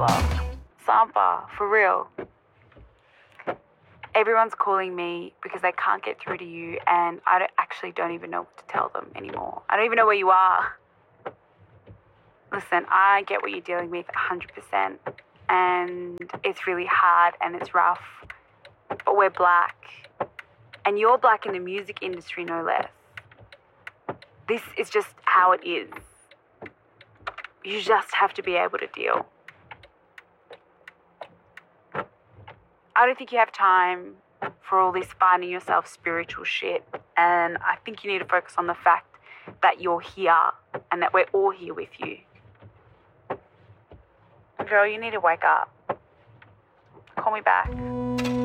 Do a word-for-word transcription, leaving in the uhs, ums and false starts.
Sampa. Sampa, for real. Everyone's calling me because they can't get through to you, and I don't, actually don't even know what to tell them anymore. I don't even know where you are. Listen, I get what you're dealing with one hundred percent, and it's really hard and it's rough, but we're black, and you're black in the music industry, no less. This is just how it is. You just have to be able to deal. I don't think you have time for all this finding yourself spiritual shit, and I think you need to focus on the fact that you're here and that we're all here with you. Girl, you need to wake up. Call me back.